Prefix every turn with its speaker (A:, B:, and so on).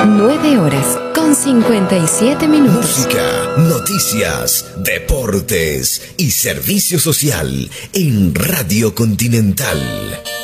A: 9:57.
B: Música, noticias, deportes y servicio social en Radio Continental.